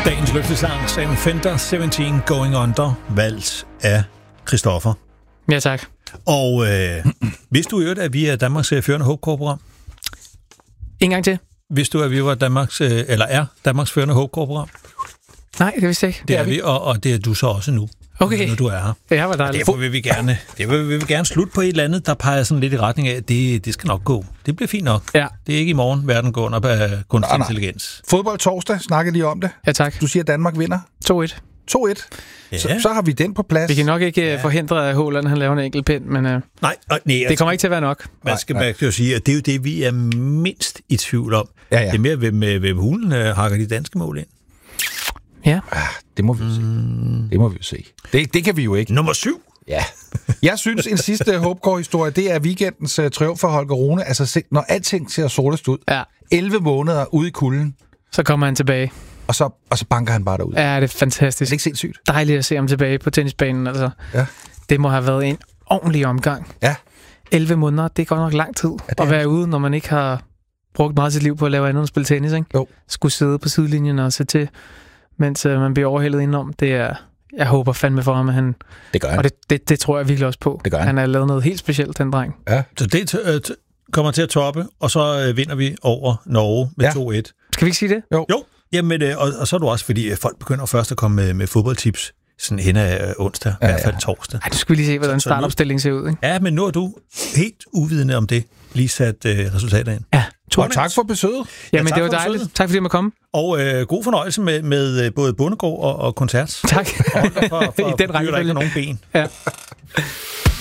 Dagens løftesang, Sam Fender, 17 Going Under, valgt af Christoffer. Ja, tak. Og vidste du jo, at vi er Danmarks førende håbkorprogram? En gang til. Vidste du, at vi var Danmarks, eller er Danmarks førende håbkorprogram? Nej, det vidste jeg ikke. Det er vi, og det er du så også nu. Okay. Når du er her. Ja, var dejligt. Derfor vil vi gerne slutte på et eller andet, der peger sådan lidt i retning af, at det skal nok gå. Det bliver fint nok. Ja. Det er ikke i morgen, verden går under af kunstig intelligens. Fodbold torsdag, snakkede lige om det. Ja, tak. Du siger, at Danmark vinder. 2-1. 2-1. Ja. Så har vi den på plads. Vi kan nok ikke forhindre, at Haaland han laver en enkelt pind, men Nej, det kommer ikke til at være nok. Man skal jo sige, at det er jo det, vi er mindst i tvivl om. Ja. Det er mere, hvem hulen hakker de danske mål ind. Ja. Det må vi se. Det må vi jo se. Det kan vi jo ikke. Nummer 7. Ja. Jeg synes, en sidste håbkår-historie, det er weekendens triumf for Holger Rune. Altså, når alting ser sortest ud. Ja. 11 måneder ude i kulden. Så kommer han tilbage. Og så banker han bare derud. Ja, det er fantastisk. Er det ikke sindssygt? Dejligt at se ham tilbage på tennisbanen, altså. Ja. Det må have været en ordentlig omgang. Ja. 11 måneder, det er godt nok lang tid at være ude, når man ikke har brugt meget af sit liv på at lave andet end spille tennis, ikke? Jo. Skulle sidde på sidelinjen og se til, mens man bliver overhældet indenom. Det er... Jeg håber fandme for ham, at han... Det gør han. Og det tror jeg virkelig også på. Det gør han. Han har lavet noget helt specielt, den dreng. Ja. Så det kommer til at toppe, og så vinder vi over Norge med 2-1. Skal vi ikke sige det? Jo. Jamen, og så er du også, fordi folk begynder først at komme med fodboldtips sådan hen ad onsdag, i hvert fald torsdag. Ej, du skal lige se, hvordan startopstillingen ser ud, ikke? Ja, men nu er du helt uvidende om det, lige sat resultater ind. Ja. Og tak for besøget. Jamen, tak det var for dejligt. besøget. Tak fordi jeg måtte komme. Og god fornøjelse med både bondegård og koncert. Tak. For I den der ikke rækkefølge. nogen ben. Ja.